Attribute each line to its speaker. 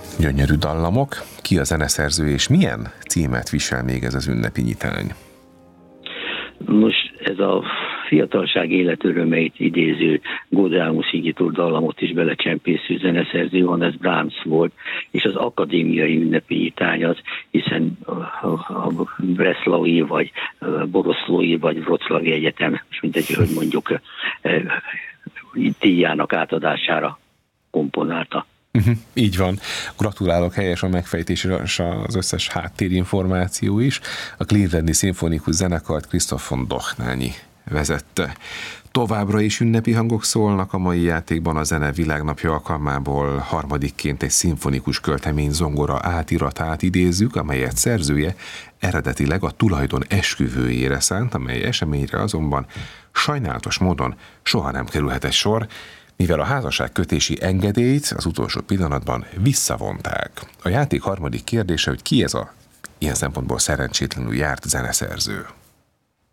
Speaker 1: Gyönyörű dallamok. Ki a zeneszerző, és milyen címet visel még ez az ünnepi nyitány?
Speaker 2: Most ez a fiatalság életörömeit idéző Gódrámus Sigitúr dallamot is belecsempésző zeneszerző van, ez Brahms volt, és az akadémiai ünnepi nyitány az, hiszen a Breslaui, vagy Boroszlói, vagy Wroclawi Egyetem, és mindegy, hogy mondjuk díjának átadására komponálta.
Speaker 1: Így van. Gratulálok, helyes a megfejtés és az összes háttérinformáció is. A Clevelandi Szimfonikus Zenekart Christoph von Dochnányi vezette. Továbbra is ünnepi hangok szólnak a mai játékban. A Zene Világnapja alkalmából harmadikként egy szimfonikus költemény zongora átiratát idézzük, amelyet szerzője eredetileg a tulajdon esküvőjére szánt, amely eseményre azonban sajnálatos módon soha nem kerülhetett sor, mivel a házasságkötési engedélyt az utolsó pillanatban visszavonták. A játék harmadik kérdése, hogy ki ez a ilyen szempontból szerencsétlenül járt zeneszerző.